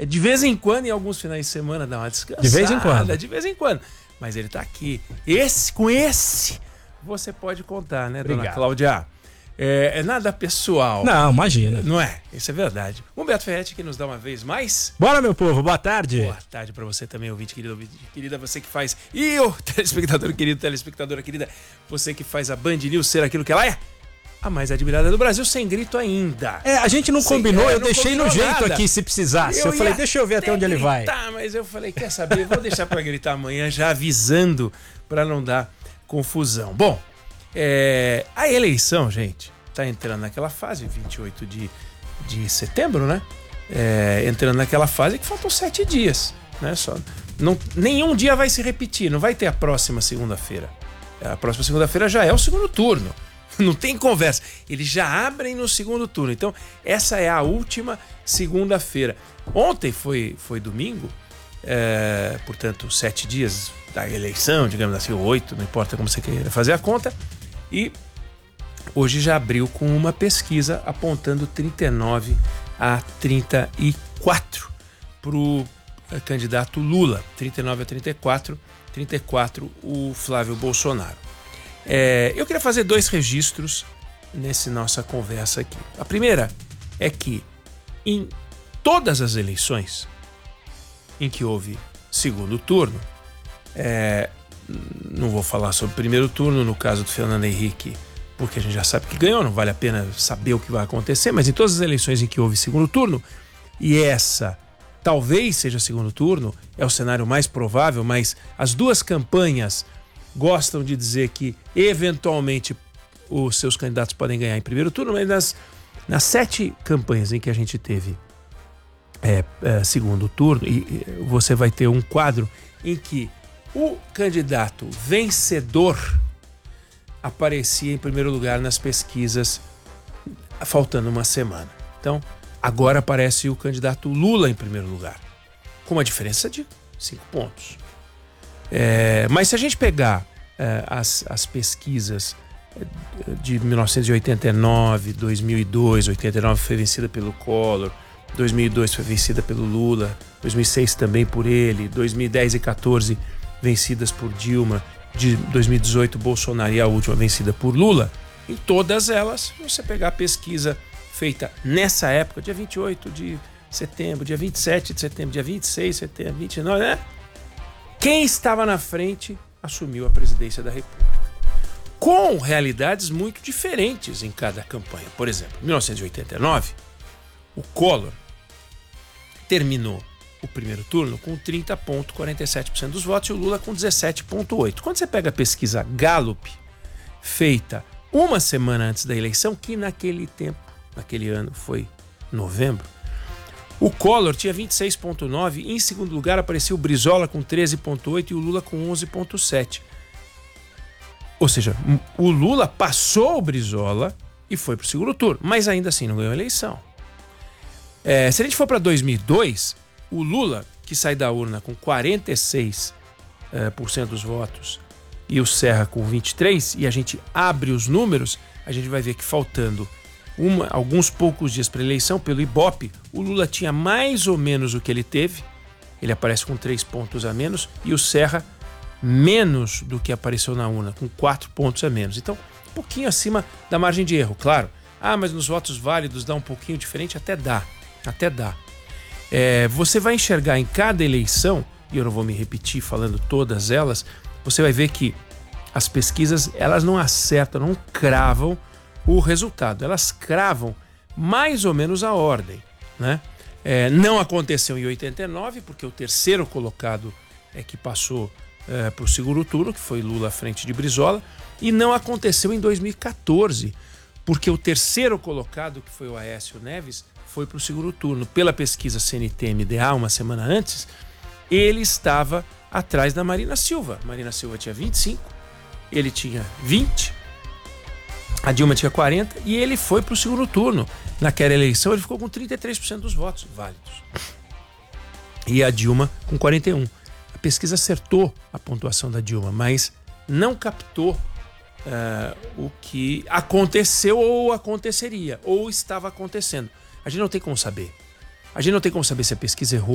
De vez em quando, em alguns finais de semana, dá uma descansada. De vez em quando. De vez em quando. Mas ele tá aqui. Com esse, você pode contar, né, Obrigado. dona Cláudia? É nada pessoal. Não, imagina. Não é? Isso é verdade. Humberto Ferretti que nos dá uma vez mais. Bora, meu povo, boa tarde. Boa tarde pra você também, ouvinte querida, você que faz. E o telespectador querido, telespectadora querida, você que faz a Band News ser aquilo que ela é. A mais admirada do Brasil, sem grito ainda. A gente não combinou, eu deixei no jeito nada. aqui se precisasse. Eu falei, deixa eu ver até onde ele vai. Tá, mas eu falei, quer saber? Vou deixar pra gritar amanhã, já avisando pra não dar confusão. Bom, a eleição, gente, tá entrando naquela fase, 28 de setembro, né? Entrando naquela fase que faltam 7 dias, né? Nenhum dia vai se repetir, não vai ter a próxima segunda-feira. A próxima segunda-feira já é o segundo turno. Não tem conversa. Eles já abrem no segundo turno. Então, essa é a última segunda-feira. Ontem foi domingo, portanto, 7 dias da eleição, digamos assim, 8, não importa como você queira fazer a conta. E hoje já abriu com uma pesquisa apontando 39 a 34 para o candidato Lula. 39 a 34 o Flávio Bolsonaro. Eu queria fazer 2 registros nessa nossa conversa aqui. A primeira é que em todas as eleições em que houve segundo turno, não vou falar sobre o primeiro turno, no caso do Fernando Henrique, porque a gente já sabe que ganhou, não vale a pena saber o que vai acontecer, mas em todas as eleições em que houve segundo turno, e essa talvez seja segundo turno, é o cenário mais provável, mas as duas campanhas gostam de dizer que, eventualmente, os seus candidatos podem ganhar em primeiro turno, mas nas 7 campanhas em que a gente teve segundo turno, e você vai ter um quadro em que o candidato vencedor aparecia em primeiro lugar nas pesquisas, faltando uma semana. Então, agora aparece o candidato Lula em primeiro lugar, com uma diferença de 5 pontos. Mas se a gente pegar as pesquisas de 1989, 2002, 89 foi vencida pelo Collor, 2002 foi vencida pelo Lula, 2006 também por ele, 2010 e 14 vencidas por Dilma, de 2018 Bolsonaro e a última vencida por Lula. Em todas elas, você pegar a pesquisa feita nessa época, dia 28 de setembro, dia 27 de setembro, dia 26 de setembro, 29, né? Quem estava na frente assumiu a presidência da República. Com realidades muito diferentes em cada campanha. Por exemplo, em 1989, o Collor terminou o primeiro turno com 30,47% dos votos e o Lula com 17,8%. Quando você pega a pesquisa Gallup, feita uma semana antes da eleição, que naquele ano foi novembro, o Collor tinha 26,9%, em segundo lugar apareceu o Brizola com 13,8% e o Lula com 11,7%. Ou seja, o Lula passou o Brizola e foi para o segundo turno, mas ainda assim não ganhou a eleição. Se a gente for para 2002, o Lula, que sai da urna com 46% dos votos e o Serra com 23%, e a gente abre os números, a gente vai ver que faltando alguns poucos dias para a eleição, pelo Ibope, o Lula tinha mais ou menos o que ele teve, ele aparece com 3 pontos a menos, e o Serra menos do que apareceu na urna, com 4 pontos a menos. Então, um pouquinho acima da margem de erro, claro. Mas nos votos válidos dá um pouquinho diferente? Até dá. Você vai enxergar em cada eleição, e eu não vou me repetir falando todas elas, você vai ver que as pesquisas, elas não acertam, não cravam o resultado, elas cravam mais ou menos a ordem, né? Não aconteceu em 89, porque o terceiro colocado que passou para o segundo turno, que foi Lula à frente de Brizola, e não aconteceu em 2014, porque o terceiro colocado, que foi o Aécio Neves, foi para o segundo turno. Pela pesquisa CNT-MDA, uma semana antes, ele estava atrás da Marina Silva. Marina Silva tinha 25, ele tinha 20, a Dilma tinha 40 e ele foi para o segundo turno. Naquela eleição ele ficou com 33% dos votos válidos. E a Dilma com 41%. A pesquisa acertou a pontuação da Dilma, mas não captou o que aconteceu ou aconteceria, ou estava acontecendo. A gente não tem como saber. A gente não tem como saber se a pesquisa errou